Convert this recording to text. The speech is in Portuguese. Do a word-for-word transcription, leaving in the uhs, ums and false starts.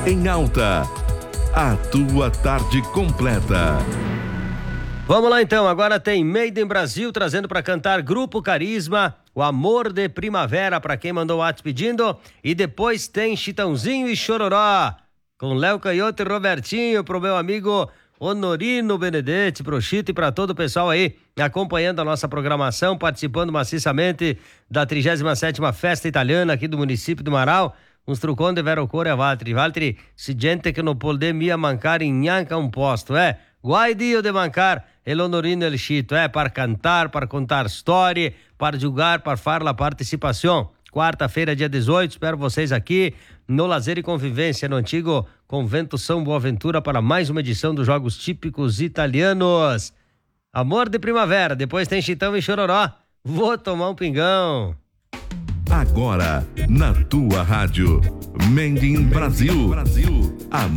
em Alta. A tua tarde completa. Vamos lá então, agora tem Made in Brasil trazendo para cantar Grupo Carisma, O Amor de Primavera, para quem mandou o WhatsApp pedindo, e depois tem Chitãozinho e Chororó, com Léo Canhoto e Robertinho, pro meu amigo Honorino Benedetti, pro Chito e para todo o pessoal aí acompanhando a nossa programação, participando maciçamente da trigésima sétima Festa Italiana aqui do município do Marau. Uns truconi de vero cuore a Valtteri. Valtteri, si gente che non può mia mancare in neanche un posto, eh? Guai Dio de mancar el Honorino e el Chito, eh? Para cantar, para contar storie, para julgar, para fare la participação. Quarta-feira, dia dezoito, espero vocês aqui no Lazer e Convivência, no antigo Convento São Boaventura, para mais uma edição dos Jogos Típicos Italianos. Amor de Primavera, depois tem Chitão e Chororó. Vou tomar um pingão. Agora, na tua rádio, Made in Brasil. A